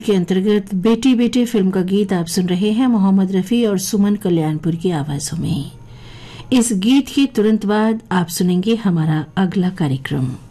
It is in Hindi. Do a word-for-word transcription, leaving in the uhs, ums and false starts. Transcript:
के अंतर्गत बेटी बेटे फिल्म का गीत आप सुन रहे हैं मोहम्मद रफी और सुमन कल्याणपुर की आवाजों में। इस गीत के तुरंत बाद आप सुनेंगे हमारा अगला कार्यक्रम।